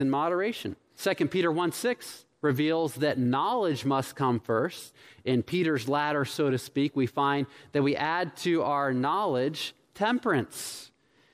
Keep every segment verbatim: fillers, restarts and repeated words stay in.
in moderation. Second Peter one six reveals that knowledge must come first. In Peter's ladder, so to speak, we find that we add to our knowledge temperance.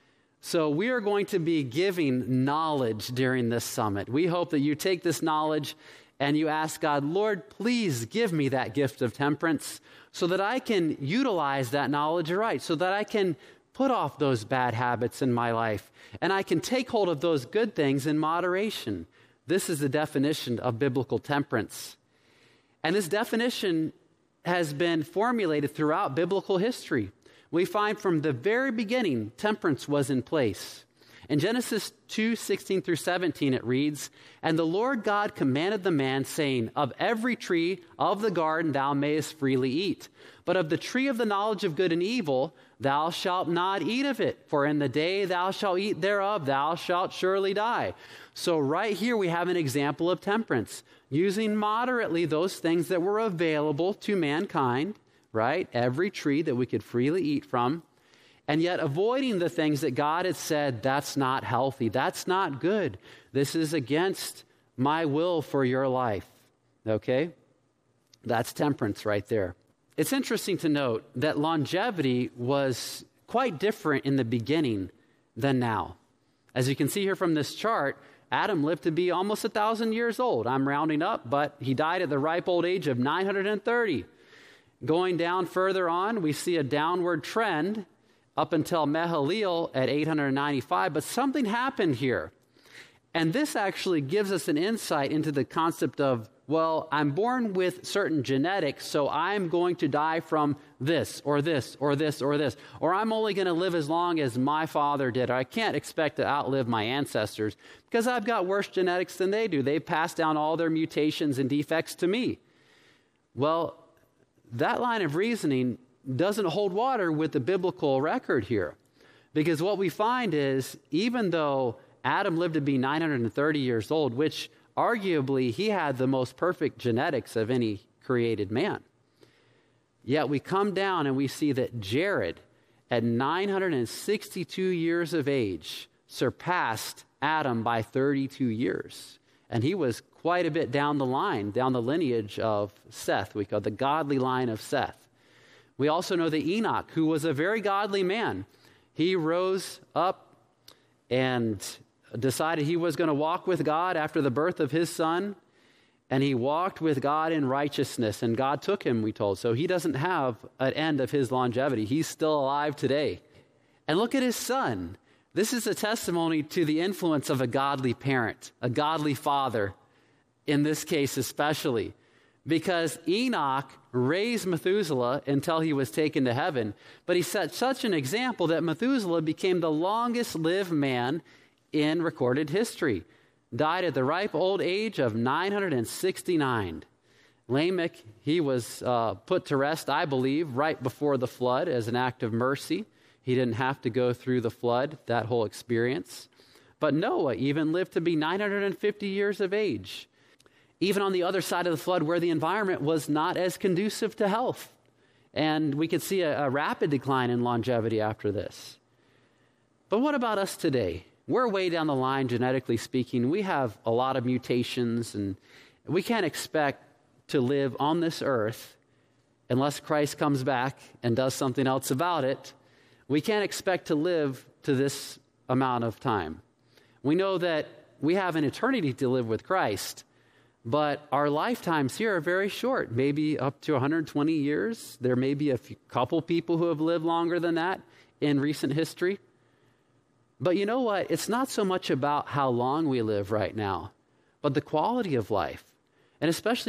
So we are going to be giving knowledge during this summit. We hope that you take this knowledge and you ask God, Lord, please give me that gift of temperance so that I can utilize that knowledge right, so that I can put off those bad habits in my life and I can take hold of those good things in moderation. This is the definition of biblical temperance. And this definition has been formulated throughout biblical history. We find from the very beginning, temperance was in place. In Genesis two sixteen through seventeen, it reads, "And the Lord God commanded the man, saying, Of every tree of the garden thou mayest freely eat, but of the tree of the knowledge of good and evil thou shalt not eat of it, for in the day thou shalt eat thereof thou shalt surely die." So right here we have an example of temperance, using moderately those things that were available to mankind, right? Every tree that we could freely eat from, and yet avoiding the things that God had said, that's not healthy, that's not good. This is against my will for your life, okay? That's temperance right there. It's interesting to note that longevity was quite different in the beginning than now. As you can see here from this chart, Adam lived to be almost a thousand years old. I'm rounding up, but he died at the ripe old age of nine hundred thirty. Going down further on, we see a downward trend up until Mahalalel at eight hundred ninety-five, but something happened here. And this actually gives us an insight into the concept of, well, I'm born with certain genetics, so I'm going to die from this or this or this or this, or I'm only going to live as long as my father did, or I can't expect to outlive my ancestors because I've got worse genetics than they do. They pass down all their mutations and defects to me. Well, that line of reasoning doesn't hold water with the biblical record here, because what we find is even though Adam lived to be nine hundred thirty years old, which arguably he had the most perfect genetics of any created man, yet we come down and we see that Jared at nine hundred sixty-two years of age surpassed Adam by thirty-two years, and he was quite a bit down the line, down the lineage of Seth, we call the godly line of Seth. We also know that Enoch, who was a very godly man, he rose up and decided he was going to walk with God after the birth of his son, and he walked with God in righteousness, and God took him, we told. So he doesn't have an end of his longevity. He's still alive today. And look at his son. This is a testimony to the influence of a godly parent, a godly father, in this case especially, because Enoch raised Methuselah until he was taken to heaven, but he set such an example that Methuselah became the longest lived man in recorded history, died at the ripe old age of nine hundred sixty-nine. Lamech, he was uh, put to rest, I believe, right before the flood as an act of mercy. He didn't have to go through the flood, that whole experience. But Noah even lived to be nine hundred fifty years of age, even on the other side of the flood where the environment was not as conducive to health. And we could see a, a rapid decline in longevity after this. But what about us today? We're way down the line, genetically speaking. We have a lot of mutations, and we can't expect to live on this earth unless Christ comes back and does something else about it. We can't expect to live to this amount of time. We know that we have an eternity to live with Christ, but our lifetimes here are very short, maybe up to one hundred twenty years. There may be a few, couple people who have lived longer than that in recent history. But you know what? It's not so much about how long we live right now, but the quality of life. And especially